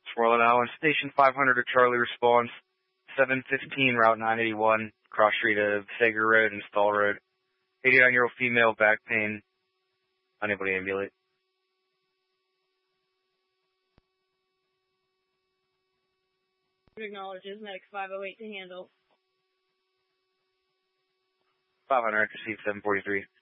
Swirling out on station 500 to Charlie response. 715 Route 981, cross street of Sager Road and Stall Road. 89-year-old female, back pain, unable to ambulate. Acknowledges medic 508 to handle. 500, receive 743.